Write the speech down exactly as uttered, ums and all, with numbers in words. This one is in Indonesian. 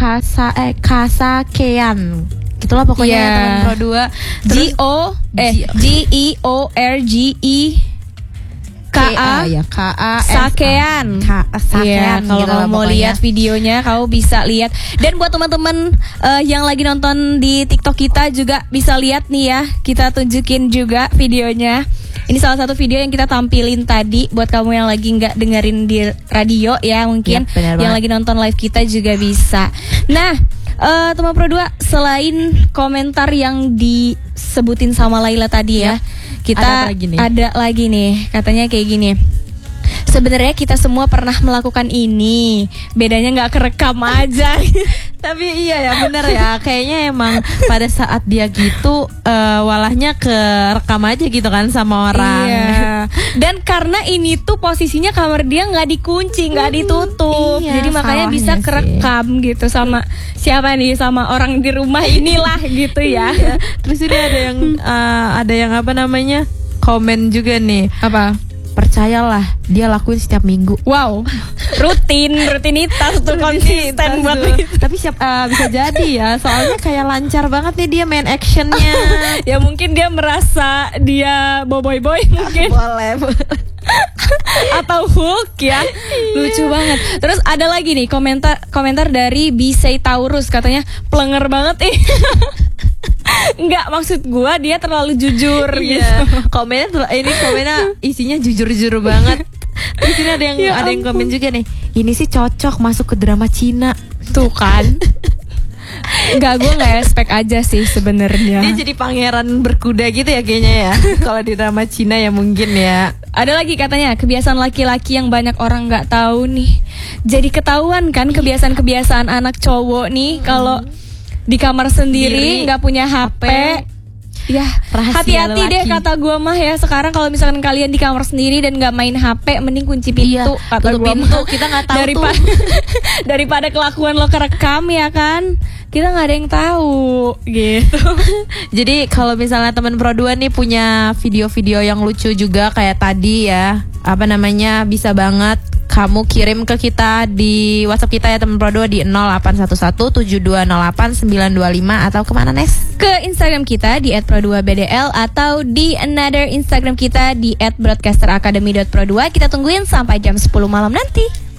Kasa eh Kasakean. Gitulah pokoknya yeah. ya teman Pro dua. G O eh G E O R G E K A ya K A Sakean. Sakean. Iya, kalau gitu kamu mau pokoknya. lihat videonya, kamu bisa lihat. Dan buat teman-teman uh, yang lagi nonton di TikTok kita juga bisa lihat nih ya. Kita tunjukin juga videonya. Ini salah satu video yang kita tampilin tadi buat kamu yang lagi nggak dengerin di radio ya, mungkin ya, yang lagi nonton live kita juga bisa. Nah, uh, teman Pro dua, selain komentar yang disebutin sama Laila tadi ya, ya kita ada lagi nih. ada lagi nih, katanya kayak gini. Sebenarnya kita semua pernah melakukan ini, bedanya nggak kerekam aja. Tapi iya ya benar ya, kayaknya emang pada saat dia gitu uh, walahnya kerekam aja gitu kan sama orang. Iya. Dan karena ini tuh posisinya kamar dia nggak dikunci, nggak ditutup, iya, jadi makanya bisa sih. kerekam gitu sama siapa nih, sama orang di rumah inilah gitu ya. Iya. Terus ini ada yang uh, ada yang apa namanya komen juga nih. Apa? Percayalah, dia lakuin setiap minggu. Wow, rutin, rutinitas tuh konsisten buat itu. Tapi siap uh, bisa jadi ya, soalnya kayak lancar banget nih dia main actionnya. Ya mungkin dia merasa dia boboiboy mungkin. Boleh. Atau Hulk ya. Lucu banget. Terus ada lagi nih komentar komentar dari Bisei Taurus, katanya plenger banget ih. Enggak, maksud gua dia terlalu jujur gitu. Komennya ini komennya isinya jujur-jujur banget. Terus ini ada yang ya ada yang komen juga nih. Ini sih cocok masuk ke drama Cina. Tuh kan. Enggak, gue nggak expect aja sih sebenarnya. Dia jadi pangeran berkuda gitu ya kayaknya ya. Kalau di drama Cina ya mungkin ya. Ada lagi katanya kebiasaan laki-laki yang banyak orang nggak tahu nih. Jadi ketahuan kan kebiasaan-kebiasaan anak cowok nih kalau di kamar sendiri nggak punya H P. Ya, hati-hati deh kata gue mah ya. Sekarang kalau misalkan kalian di kamar sendiri dan nggak main H P, mending kunci pintu. Iya, kata tutup gua pintu, mah. kita nggak tahu daripada, tuh. daripada kelakuan lo kerekam ya kan, kita nggak ada yang tahu gitu. Jadi kalau misalnya teman Pro dua nih punya video-video yang lucu juga kayak tadi ya, apa namanya, bisa banget kamu kirim ke kita di WhatsApp kita ya teman Pro dua di nol delapan satu satu tujuh dua nol delapan sembilan dua lima atau kemana Nes? Ke Instagram kita di et pro dua b d l atau di another Instagram kita di et broadcaster academy dot pro dua. Kita tungguin sampai jam sepuluh malam nanti.